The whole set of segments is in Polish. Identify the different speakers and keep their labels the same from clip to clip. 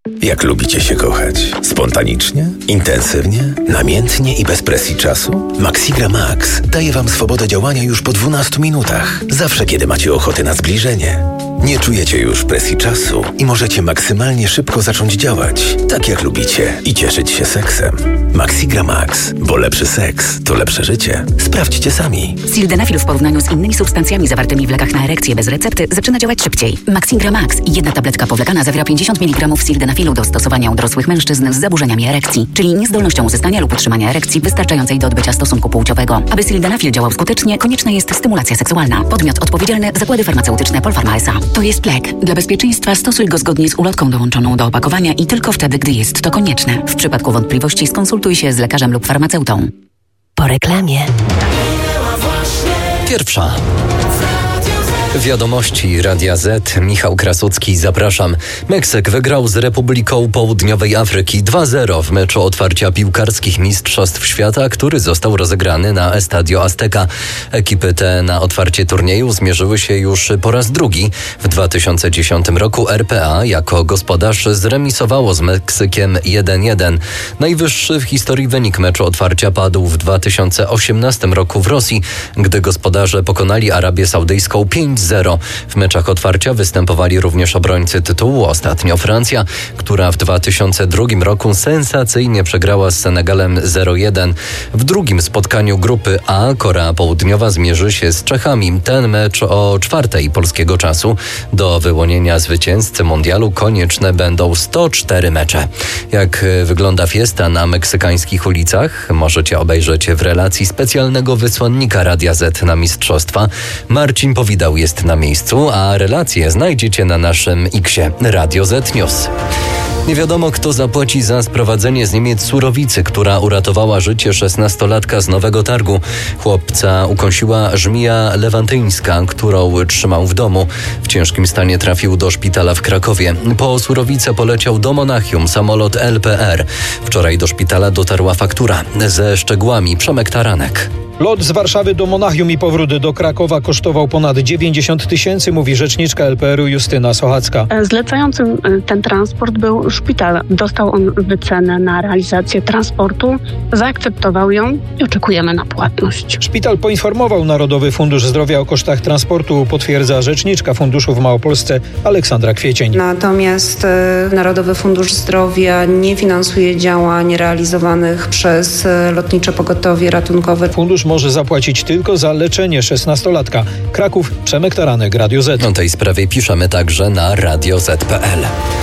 Speaker 1: Jak lubicie się kochać? Spontanicznie? Intensywnie? Namiętnie i bez presji czasu? Maxigra Max daje Wam swobodę działania już po 12 minutach. Zawsze, kiedy macie ochotę na zbliżenie. Nie czujecie już presji czasu i możecie maksymalnie szybko zacząć działać, tak jak lubicie i cieszyć się seksem. Maxigra Max, bo lepszy seks to lepsze życie. Sprawdźcie sami.
Speaker 2: Sildenafil w porównaniu z innymi substancjami zawartymi w lekach na erekcję bez recepty zaczyna działać szybciej. Maxigra Max, jedna tabletka powlekana zawiera 50 mg sildenafilu do stosowania u dorosłych mężczyzn z zaburzeniami erekcji, czyli niezdolnością uzyskania lub utrzymania erekcji wystarczającej do odbycia stosunku płciowego. Aby sildenafil działał skutecznie, konieczna jest stymulacja seksualna. Podmiot odpowiedzialny: Zakłady Farmaceutyczne Polpharma S.A. To jest lek. Dla bezpieczeństwa stosuj go zgodnie z ulotką dołączoną do opakowania i tylko wtedy, gdy jest to konieczne. W przypadku wątpliwości skonsultuj się z lekarzem lub farmaceutą. Po reklamie.
Speaker 3: Pierwsza. Wiadomości Radia Z. Michał Krasucki, zapraszam. Meksyk wygrał z Republiką Południowej Afryki 2-0 w meczu otwarcia piłkarskich Mistrzostw Świata, który został rozegrany na Estadio Azteca. Ekipy te na otwarcie turnieju zmierzyły się już po raz drugi. W 2010 roku RPA jako gospodarz zremisowało z Meksykiem 1-1. Najwyższy w historii wynik meczu otwarcia padł w 2018 roku w Rosji, gdy gospodarze pokonali Arabię Saudyjską 5-0. W meczach otwarcia występowali również obrońcy tytułu, ostatnio Francja, która w 2002 roku sensacyjnie przegrała z Senegalem 0-1. W drugim spotkaniu grupy A Korea Południowa zmierzy się z Czechami. Ten mecz o 4:00 polskiego czasu. Do wyłonienia zwycięzcy mundialu konieczne będą 104 mecze. Jak wygląda fiesta na meksykańskich ulicach? Możecie obejrzeć w relacji specjalnego wysłannika Radia Z na mistrzostwa. Marcin Powidał jest na miejscu, a relacje znajdziecie na naszym X-ie Radio Z News. Nie wiadomo, kto zapłaci za sprowadzenie z Niemiec surowicy, która uratowała życie 16-latka z Nowego Targu. Chłopca ukąsiła żmija lewantyńska, którą trzymał w domu. W ciężkim stanie trafił do szpitala w Krakowie. Po surowicę poleciał do Monachium samolot LPR. Wczoraj do szpitala dotarła faktura. Ze szczegółami Przemek Taranek.
Speaker 4: Lot z Warszawy do Monachium i powrót do Krakowa kosztował ponad 90 000, mówi rzeczniczka LPR-u Justyna Sochacka.
Speaker 5: Zlecającym ten transport był szpital. Dostał on wycenę na realizację transportu, zaakceptował ją i oczekujemy na płatność.
Speaker 4: Szpital poinformował Narodowy Fundusz Zdrowia o kosztach transportu, potwierdza rzeczniczka funduszu w Małopolsce Aleksandra Kwiecień.
Speaker 6: Natomiast Narodowy Fundusz Zdrowia nie finansuje działań realizowanych przez Lotnicze Pogotowie Ratunkowe.
Speaker 4: Fundusz może zapłacić tylko za leczenie 16-latka. Kraków, Przemek Taranek, Radio Z.
Speaker 3: O tej sprawie piszemy także na radioz.pl.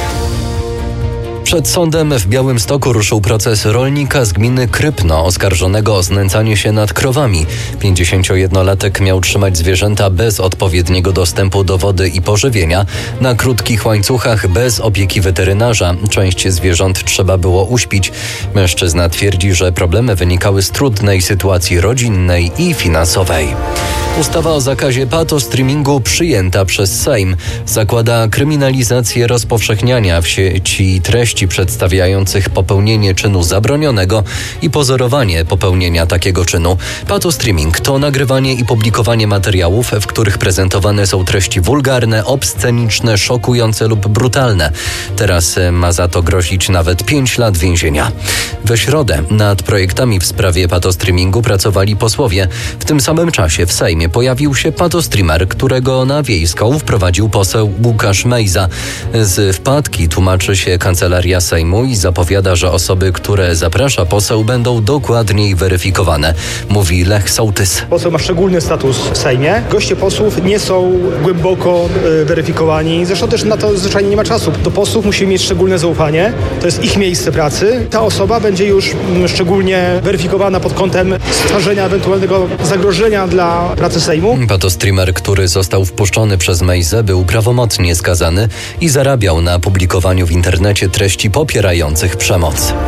Speaker 3: Przed sądem w Białymstoku ruszył proces rolnika z gminy Krypno oskarżonego o znęcanie się nad krowami. 51-latek miał trzymać zwierzęta bez odpowiedniego dostępu do wody i pożywienia, na krótkich łańcuchach bez opieki weterynarza. Część zwierząt trzeba było uśpić. Mężczyzna twierdzi, że problemy wynikały z trudnej sytuacji rodzinnej i finansowej. Ustawa o zakazie patostreamingu przyjęta przez Sejm zakłada kryminalizację rozpowszechniania w sieci treści przedstawiających popełnienie czynu zabronionego i pozorowanie popełnienia takiego czynu. Patostreaming to nagrywanie i publikowanie materiałów, w których prezentowane są treści wulgarne, obsceniczne, szokujące lub brutalne. Teraz ma za to grozić nawet 5 lat więzienia. We środę nad projektami w sprawie patostreamingu pracowali posłowie. W tym samym czasie w Sejmie pojawił się patostreamer, którego na Wiejską wprowadził poseł Łukasz Mejza. Z wpadki tłumaczy się Kancelaria Sejmu i zapowiada, że osoby, które zaprasza poseł, będą dokładniej weryfikowane, mówi Lech Sołtys.
Speaker 7: Poseł ma szczególny status w Sejmie. Goście posłów nie są głęboko weryfikowani. Zresztą też na to zwyczajnie nie ma czasu. Do posłów musimy mieć szczególne zaufanie. To jest ich miejsce pracy. Ta osoba będzie już szczególnie weryfikowana pod kątem stworzenia ewentualnego zagrożenia dla pracy Sejmu.
Speaker 3: Patostreamer, który został wpuszczony przez Mejzę, był prawomocnie skazany i zarabiał na publikowaniu w internecie treści popierających przemoc.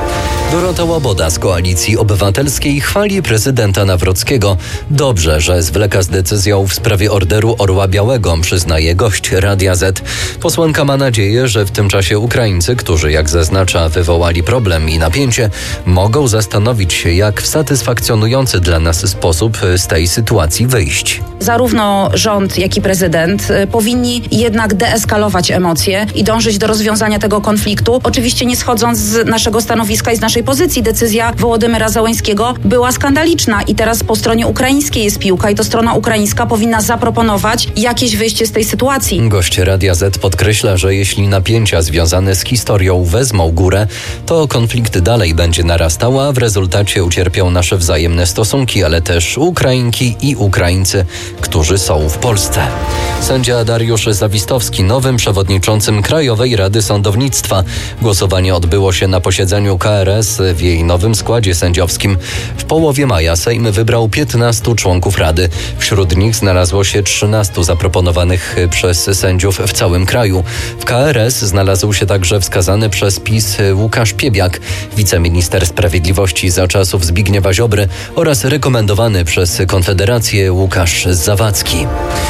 Speaker 3: Dorota Łaboda z Koalicji Obywatelskiej chwali prezydenta Nawrockiego. Dobrze, że zwleka z decyzją w sprawie orderu Orła Białego, przyznaje gość Radia Z. Posłanka ma nadzieję, że w tym czasie Ukraińcy, którzy jak zaznacza wywołali problem i napięcie, mogą zastanowić się, jak w satysfakcjonujący dla nas sposób z tej sytuacji wyjść.
Speaker 8: Zarówno rząd, jak i prezydent powinni jednak deeskalować emocje i dążyć do rozwiązania tego konfliktu. Oczywiście nie schodząc z naszego stanowiska i z naszej pozycji. Decyzja Wołodymyra Zełenskiego była skandaliczna i teraz po stronie ukraińskiej jest piłka i to strona ukraińska powinna zaproponować jakieś wyjście z tej sytuacji.
Speaker 3: Gość Radia Z podkreśla, że jeśli napięcia związane z historią wezmą górę, to konflikt dalej będzie narastał, a w rezultacie ucierpią nasze wzajemne stosunki, ale też Ukrainki i Ukraińcy, którzy są w Polsce. Sędzia Dariusz Zawistowski nowym przewodniczącym Krajowej Rady Sądownictwa. Głosowanie odbyło się na posiedzeniu KRS w jej nowym składzie sędziowskim. W połowie maja Sejm wybrał 15 członków Rady. Wśród nich znalazło się 13 zaproponowanych przez sędziów w całym kraju. W KRS znalazł się także wskazany przez PiS Łukasz Piebiak, wiceminister sprawiedliwości za czasów Zbigniewa Ziobry oraz rekomendowany przez Konfederację Łukasz Zawadzki.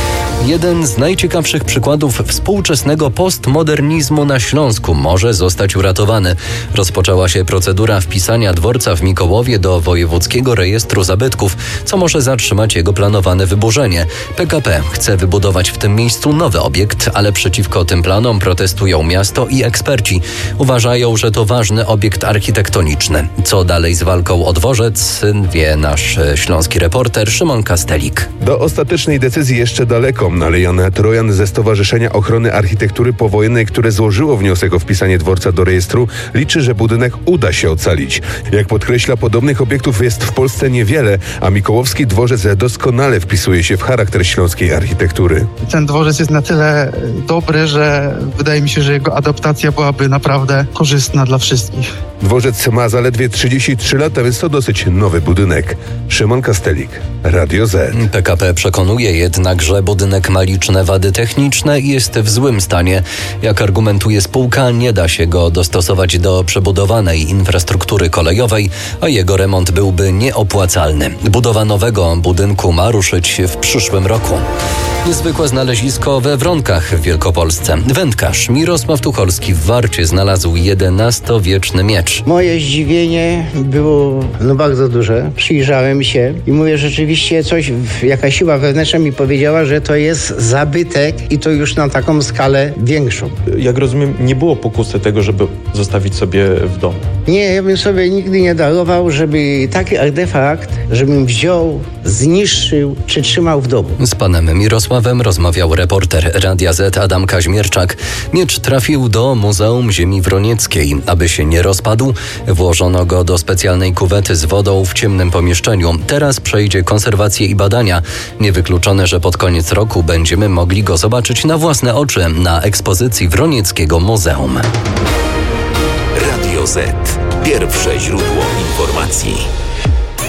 Speaker 3: Jeden z najciekawszych przykładów współczesnego postmodernizmu na Śląsku może zostać uratowany. Rozpoczęła się procedura wpisania dworca w Mikołowie do Wojewódzkiego Rejestru Zabytków, co może zatrzymać jego planowane wyburzenie. PKP chce wybudować w tym miejscu nowy obiekt, ale przeciwko tym planom protestują miasto i eksperci. Uważają, że to ważny obiekt architektoniczny. Co dalej z walką o dworzec, wie nasz śląski reporter Szymon Kastelik.
Speaker 9: Do ostatecznej decyzji jeszcze daleko, ale Jan Trojan ze Stowarzyszenia Ochrony Architektury Powojennej, które złożyło wniosek o wpisanie dworca do rejestru, liczy, że budynek uda się ocalić. Jak podkreśla, podobnych obiektów jest w Polsce niewiele, a Mikołowski dworzec doskonale wpisuje się w charakter śląskiej architektury.
Speaker 10: Ten dworzec jest na tyle dobry, że wydaje mi się, że jego adaptacja byłaby naprawdę korzystna dla wszystkich.
Speaker 9: Dworzec ma zaledwie 33 lata, więc to dosyć nowy budynek. Szymon Kastelik, Radio Z.
Speaker 3: PKP przekonuje jednak, że budynek ma liczne wady techniczne i jest w złym stanie. Jak argumentuje spółka, nie da się go dostosować do przebudowanej infrastruktury kolejowej, a jego remont byłby nieopłacalny. Budowa nowego budynku ma ruszyć w przyszłym roku. Niezwykłe znalezisko we Wronkach w Wielkopolsce. Wędkarz Mirosław Tucholski w Warcie znalazł 11-wieczny miecz.
Speaker 11: Moje zdziwienie było bardzo duże. Przyjrzałem się i mówię, rzeczywiście jakaś siła wewnętrzna mi powiedziała, że to jest zabytek i to już na taką skalę większą.
Speaker 12: Jak rozumiem, nie było pokusy tego, żeby zostawić sobie w domu.
Speaker 11: Nie, ja bym sobie nigdy nie darował, żeby taki artefakt, żebym wziął, zniszczył czy trzymał w domu.
Speaker 3: Z panem Mirosławem rozmawiał reporter Radia Z Adam Kaźmierczak. Miecz trafił do Muzeum Ziemi Wronieckiej. Aby się nie rozpadł, włożono go do specjalnej kuwety z wodą w ciemnym pomieszczeniu. Teraz przejdzie konserwację i badania. Niewykluczone, że pod koniec roku będziemy mogli go zobaczyć na własne oczy na ekspozycji Wronieckiego Muzeum.
Speaker 1: Radio Z. Pierwsze źródło informacji.